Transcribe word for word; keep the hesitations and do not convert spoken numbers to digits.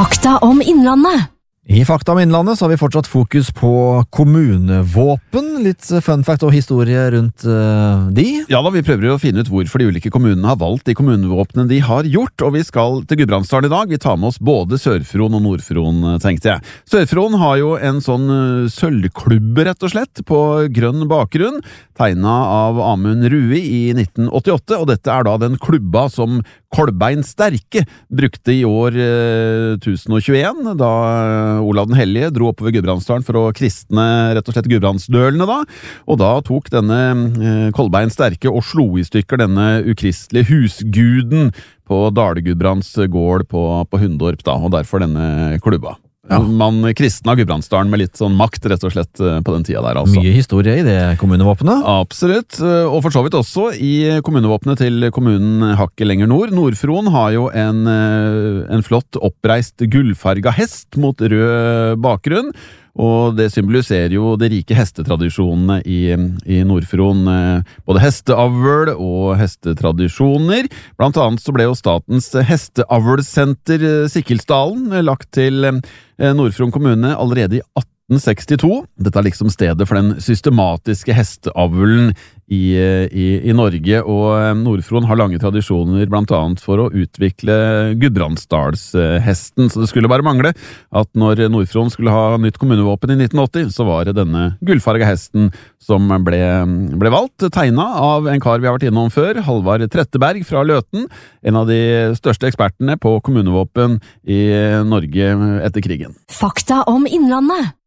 Fakta om Innlandet. I Fakta om Innlandet så har vi fortsatt fokus på kommunevåpen. Litt fun fact og historie rundt uh, de. Ja da, vi prøver å finne ut hvorfor de ulike kommunene har valgt de kommunevåpnene de har gjort, og vi skal til Gudbrandsdalen i dag. Vi tar med oss både Sør-Fron og Nord-Fron, tenkte jeg. Sør-Fron har jo en sånn uh, sølvklubbe, rett og slett, på grønn bakgrunn, tegnet av Amund Rui i nitten åttiåtte, og dette er da den klubba som Kolbein Sterke brukte i år eh, tusen og tjueen, da Olav den Hellige dro oppover Gudbrandsdalen for å kristne rett og slett Gudbrandsdølene da, og da tok denne eh, Kolbein Sterke og slo i stykker denne ukristelige husguden på Dale-Gudbrands gård på, på Hundorp da, og derfor denne klubba. Ja. Man kristna Gudbrandsdalen med litt sånn makt, rett og slett, på den tida der, altså. Mye historie i det kommunevåpenet. Absolutt, og for så vidt også i kommunevåpenet til kommunen hakket lenger nord. Nord-Fron har jo en, en flott oppreist gullfarga hest mot rød bakgrunn, og det symboliserer jo de rike hestetradisjonene i, i Nord-Fron, både hesteavl og hestetradisjoner. Blant annet så ble jo statens hesteavlsenter Sikkelsdalen lagt til Nord-Fron kommune allerede i atten sekstito. Dette er liksom stedet for den systematiske hesteavlen i, i, i Norge, og Nord-Fron har lange tradisjoner blant annet for å utvikle Gudbrandsdalshesten, så det skulle bare mangle at når Nord-Fron skulle ha nytt kommunevåpen i nitten åtti, så var det denne gullfarga hesten som ble, ble valgt, tegnet av en kar vi har vært innom før, Halvard Tretteberg fra Løten, en av de største ekspertene på kommunevåpen i Norge etter krigen. Fakta om Innlandet.